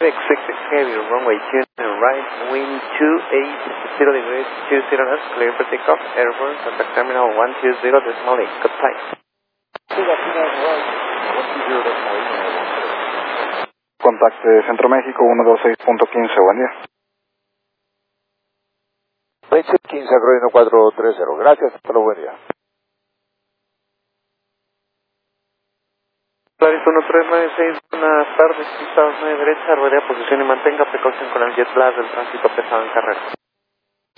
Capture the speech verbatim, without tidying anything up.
six six heavy, runway two right, wind two eight zero degrees, two zero knots, clear for takeoff, airborne, contact terminal one two zero decimal eight, good flight. Contacte Centro México uno dos seis punto quince, buen día. veinte quince, Acroino cuatro tres cero, gracias, hasta luego, buen día. Claris uno tres nueve seis, buenas tardes, pista nueve derecha, rodea posición y mantenga precaución con el jet blast del tránsito pesado en carrera.